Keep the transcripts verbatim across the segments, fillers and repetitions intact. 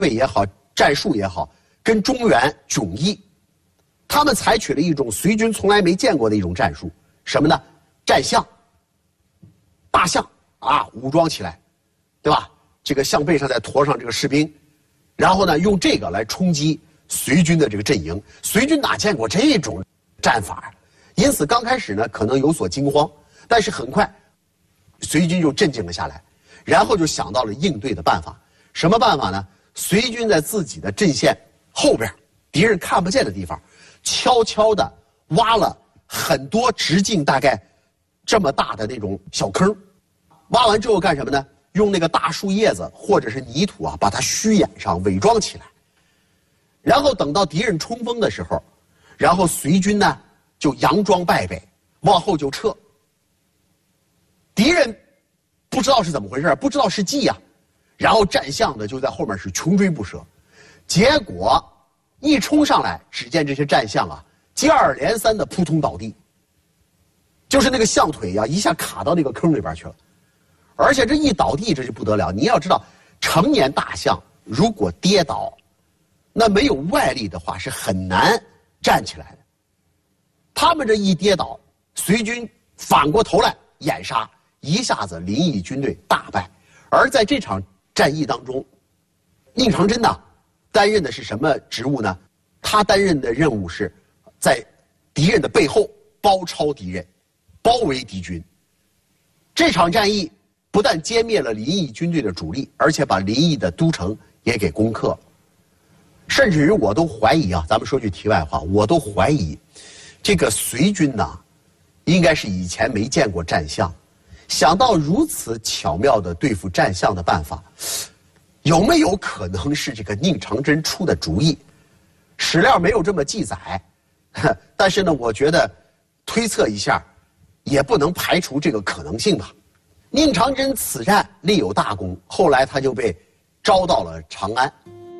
备也好，战术也好，跟中原迥异。他们采取了一种隋军从来没见过的一种战术，什么呢？战象。大象啊，武装起来，对吧？这个象背上再驮上这个士兵，然后呢，用这个来冲击隋军的这个阵营。隋军哪见过这种战法？因此刚开始呢，可能有所惊慌，但是很快，隋军就镇静了下来，然后就想到了应对的办法。什么办法呢？隋军在自己的阵线后边，敌人看不见的地方，悄悄地挖了很多直径大概这么大的那种小坑。挖完之后干什么呢？用那个大树叶子或者是泥土啊，把它虚掩上，伪装起来。然后等到敌人冲锋的时候，然后隋军呢就佯装败北，往后就撤。敌人不知道是怎么回事，不知道是计呀、啊，然后战象呢就在后面是穷追不舍。结果一冲上来，只见这些战象啊接二连三的扑通倒地，就是那个象腿呀、啊、一下卡到那个坑里边去了。而且这一倒地，这就不得了。你要知道，成年大象如果跌倒，那没有外力的话是很难站起来的。他们这一跌倒，隋军反过头来掩杀，一下子临沂军队大败。而在这场战役当中，宁长真呢担任的是什么职务呢？他担任的任务是在敌人的背后包抄敌人，包围敌军。这场战役不但歼灭了临沂军队的主力，而且把临沂的都城也给攻克了。甚至于我都怀疑啊，咱们说句题外话，我都怀疑这个隋军呐，应该是以前没见过战象，想到如此巧妙的对付战象的办法，有没有可能是这个宁长真出的主意？史料没有这么记载，但是呢，我觉得推测一下，也不能排除这个可能性吧。宁长真此战立有大功，后来他就被招到了长安。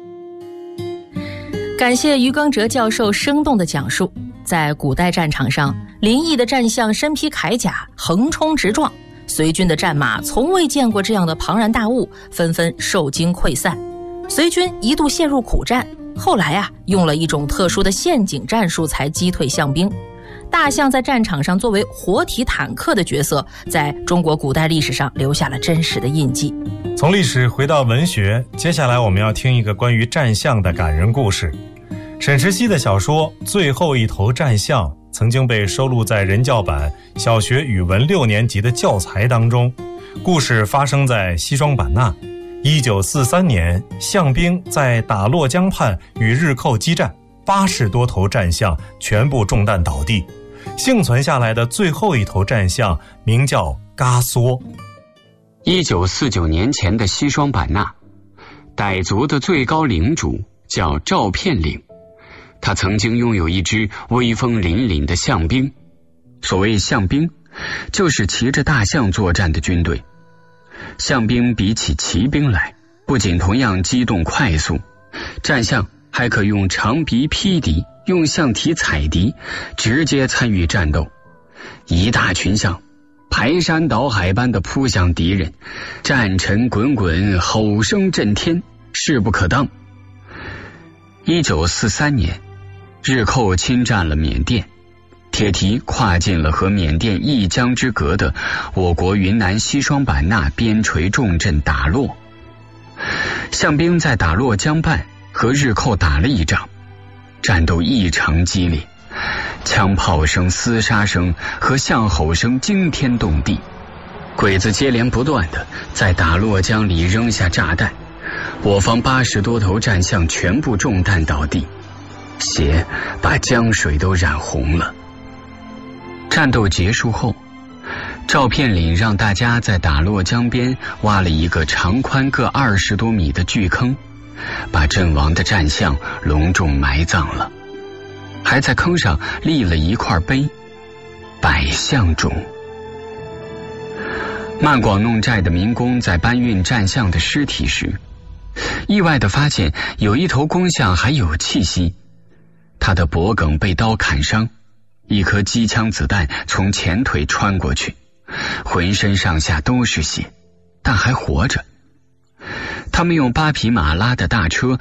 感谢于刚哲教授生动的讲述。在古代战场上，临沂的战象身披铠甲，横冲直撞，隋军的战马从未见过这样的庞然大物，纷纷受惊溃散。隋军一度陷入苦战，后来啊，用了一种特殊的陷阱战术才击退象兵。大象在战场上作为活体坦克的角色，在中国古代历史上留下了真实的印记。 从历史回到文学，接下来我们要听一个关于战象的感人故事。沈石溪的小说《最后一头战象》曾经被收录在人教版小学语文六年级的教材当中。故事发生在西双版纳。一九四三年，象兵在打洛江畔与日寇激战，八十多头战象全部中弹倒地。幸存下来的最后一头战象名叫嘎缩。 一九四九年前的西双版纳，傣族的最高领主叫赵片岭，他曾经拥有一支威风凛凛的象兵。所谓象兵，就是骑着大象作战的军队。象兵比起骑兵来，不仅同样机动快速，战象还可用长鼻劈敌，用象体踩敌，直接参与战斗。一大群象排山倒海般的扑向敌人，战尘滚滚，吼声震天，势不可当。一九四三年，日寇侵占了缅甸，铁蹄跨进了和缅甸一江之隔的我国云南西双版纳边陲重镇打洛。象兵在打洛江畔和日寇打了一仗，战斗异常激烈，枪炮声、厮杀声和象吼声惊天动地，鬼子接连不断的在打洛江里扔下炸弹，我方八十多头战象全部中弹倒地，血把江水都染红了。战斗结束后，赵片岭让大家在打洛江边挖了一个长宽各二十多米的巨坑，把阵亡的战象隆重埋葬了，还在坑上立了一块碑，百象冢。漫广弄寨的民工在搬运战象的尸体时，意外地发现有一头公象还有气息，它的脖颈被刀砍伤，一颗机枪子弹从前腿穿过去，浑身上下都是血，但还活着。他他们用八匹马拉的大车